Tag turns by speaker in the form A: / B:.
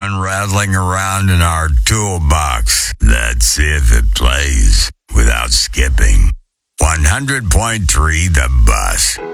A: one rattling around in our toolbox. Let's see if it plays without skipping. 100.3 The Bus.